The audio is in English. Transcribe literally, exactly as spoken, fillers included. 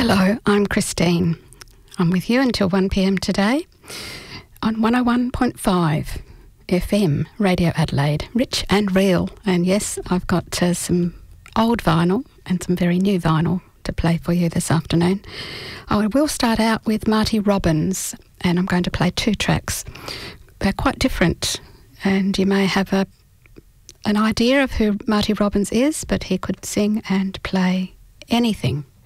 Hello, I'm Christine. I'm with you until one p m today on one oh one point five F M, Radio Adelaide, rich and real. And yes, I've got uh, some old vinyl and some very new vinyl to play for you this afternoon. I will start out with Marty Robbins, and I'm going to play two tracks. They're quite different, and you may have a an idea of who Marty Robbins is, but he could sing and play anything.